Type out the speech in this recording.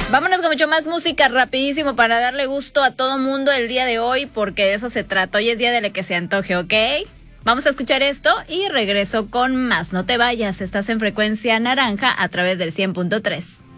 Vámonos con mucho más música rapidísimo para darle gusto a todo mundo el día de hoy, porque de eso se trata. Hoy es día de lo que se antoje, ¿ok? Vamos a escuchar esto y regreso con más. No te vayas, estás en Frecuencia Naranja a través del 100.3.